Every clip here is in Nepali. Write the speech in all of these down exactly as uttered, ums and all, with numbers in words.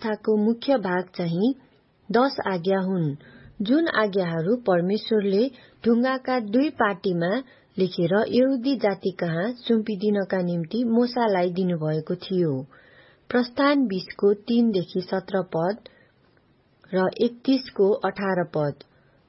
व्यवस्थाको मुख्य भाग चाहिँ दश आज्ञा हुन्, जुन आज्ञाहरू परमेश्वरले ढुङ्गाका दुई पाटीमा लेखेर यहुदी जाति कहाँ सुम्पिदिनका निम्ति मोसालाई दिनुभएको थियो। प्रस्थान बीसको तीनदेखि सत्र पद र एकतीसको अठार पद।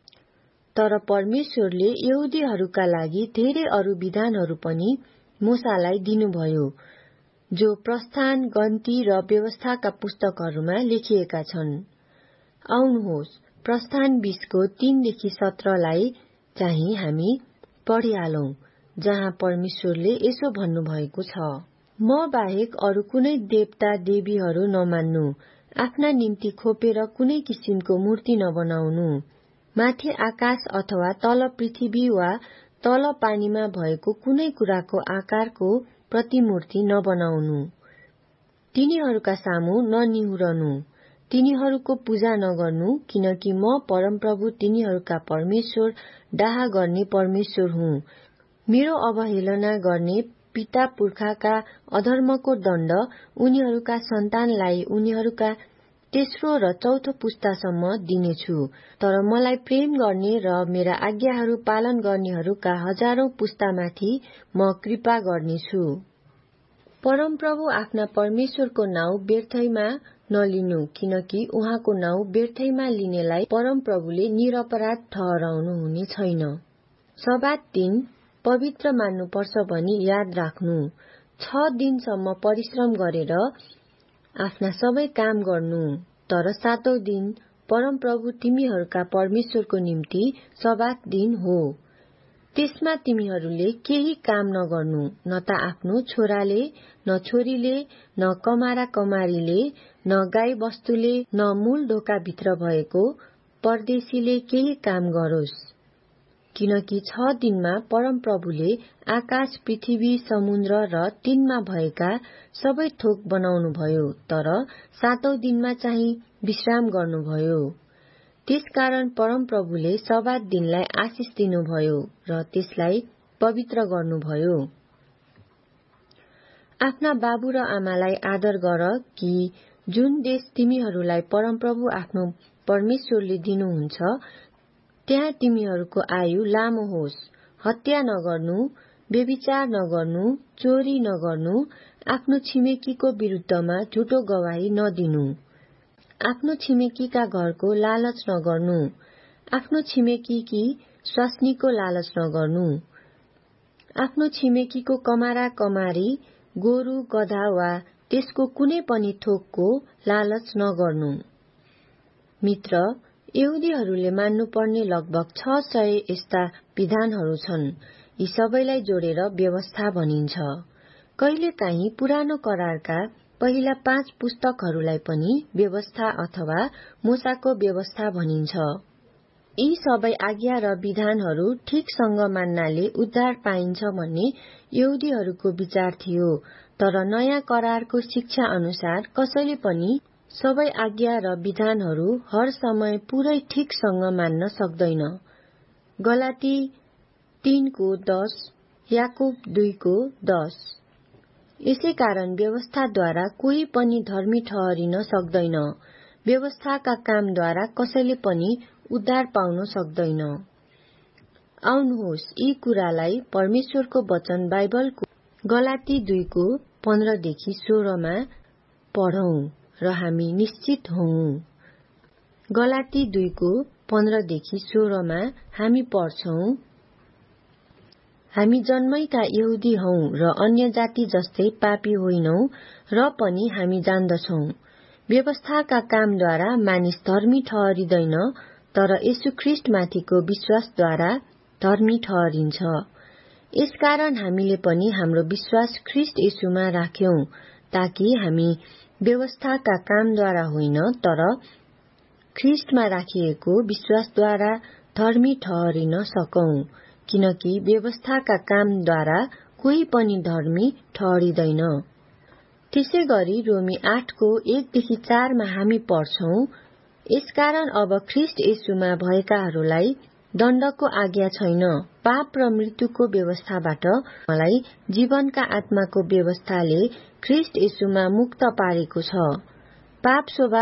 तर परमेश्वरले यहुदीहरूका लागि धेरै अरू विधानहरू पनि मोसालाई दिनुभयो, जो प्रस्थान, गन्ती र व्यवस्थाका पुस्तकहरूमा लेखिएका छन्। आउनुहोस्, प्रस्थान बीसको तीनदेखि सत्रलाई चाहिँ हामी पढिहालौं, जहाँ परमेश्वरले यसो भन्नुभएको छ। म बाहेक अरू कुनै देवता देवीहरू नमान्नु, आफ्ना निम्ति खोपेर कुनै किसिमको मूर्ति नबनाउनु, माथि आकाश अथवा तल पृथ्वी वा तल पानीमा भएको कुनै कुराको आकारको प्रतिमूर्ति नबनाउनु, तिनीहरूका सामु ननिहुरनु, तिनीहरूको पूजा नगर्नु, किनकि म परमप्रभु तिनीहरूका परमेश्वर, डाहा गर्ने परमेश्वर हुँ। मेरो अवहेलना गर्ने पिता पुर्खाका अधर्मको दण्ड उनीहरूका सन्तानलाई उनीहरूका तेस्रो र चौथो पुस्तासम्म दिनेछु, तर मलाई प्रेम गर्ने र मेरा आज्ञाहरू पालन गर्नेहरूका हजारौं पुस्तामाथि म कृपा गर्नेछु। परमप्रभु आफ्ना परमेश्वरको नाउँ व्यर्थैमा नलिनु, किनकि उहाँको नाउँ व्यर्थैमा लिनेलाई परमप्रभुले निरपराध ठहराउनु हुने छैन। सब्बात दिन पवित्र मान्नुपर्छ भनी याद राख्नु। छ दिनसम्म परिश्रम गरेर आफ्ना सबै काम गर्नु, तर सातौं दिन परमप्रभु तिमीहरूका परमेश्वरको निम्ति सब्बात दिन हो। त्यसमा तिमीहरूले केही काम नगर्नु, न त आफ्नो छोराले, न छोरीले, न कमारा कमारीले, न गाई बस्तुले, न मूल ढोकाभित्र भएको परदेशीले केही काम गरोस्। किनकि छ दिनमा परमप्रभुले आकाश, पृथ्वी, समुद्र र तिनमा भएका सबै थोक बनाउनुभयो, तर सातौं दिनमा चाहिँ विश्राम गर्नुभयो। त्यसकारण परमप्रभुले सब्बात दिनलाई आशिष दिनुभयो र त्यसलाई पवित्र गर्नुभयो। आफ्ना बाबु र आमालाई आदर गर कि जुन देश तिमीहरूलाई परमप्रभु आफ्नो परमेश्वरले दिनुहुन्छ, त्यहाँ तिमीहरूको आयु लामो होस्। हत्या नगर्नु, व्यभिचार नगर्नु, चोरी नगर्नु, आफ्नो छिमेकीको विरुद्धमा झुटो गवाही नदिनु, आफ्नो छिमेकीका घरको लालच नगर्नु, आफ्नो छिमेकीकी स्वास्नीको लालच नगर्नु, आफ्नो छिमेकीको कमारा कमारी, गोरु गधा वा त्यसको कुनै पनि थोकको लालच नगर्नु। मित्र, यहुदीहरूले मान्नुपर्ने लगभग छ सय यस्ता विधानहरू छन्। यी सबैलाई जोडेर व्यवस्था भनिन्छ। कहिलेकाहीँ पुरानो करारका पहिला पाँच पुस्तकहरूलाई पनि व्यवस्था अथवा मूसाको व्यवस्था भनिन्छ। यी सबै आज्ञा र विधानहरू ठिकसँग मान्नाले उद्धार पाइन्छ भन्ने यहुदीहरूको विचार थियो, तर नयाँ करारको शिक्षा अनुसार कसैले पनि सबै आज्ञा र विधानहरू हर समय पुरै ठिकसँग मान्न सक्दैन। गलाती तीनको दश, याकुब दुईको दश। यसै कारण व्यवस्थाद्वारा कोही पनि धर्मी ठहरिन सक्दैन। व्यवस्थाका कामद्वारा कसैले पनि उद्धार पाउन सक्दैन। आउनुहोस्, यी कुरालाई परमेश्वरको वचन बाइबलको गलाती दुईको पन्ध्रदेखि सोह्रमा पढौं र हामी निश्चित हौं। गलाती दुईको पन्ध्रदेखि सोह्रमा हामी पढ्छौं, हामी जन्मैका यहुदी हौं र अन्य जाति जस्तै पापी होइनौ र पनि हामी जान्दछौं, व्यवस्थाका कामद्वारा मानिस धर्मी ठहरिँदैन, तर येशू ख्रीष्टमाथिको विश्वासद्वारा धर्मी ठहरिन्छ। यसकारण हामीले पनि हाम्रो विश्वास ख्रीष्ट येशूमा राख्यौं, ताकि हामी व्यवस्थाका कामद्वारा होइन, तर ख्रीष्टमा राखिएको विश्वासद्वारा धर्मी ठहरिन सकौं, किनकि व्यवस्थाका कामद्वारा कोही पनि धर्मी ठहरिँदैन। त्यसै गरी रोमी आठको एकदेखि चारमा हामी पढ्छौं, यसकारण अब ख्रीष्ट येशूमा भएकाहरूलाई दण्डको आज्ञा छैन। पाप र मृत्युको व्यवस्थाबाट मलाई जीवनका आत्माको व्यवस्थाले ख्रीष्ट येशूमा मुक्त पारेको छ। पाप स्वभाव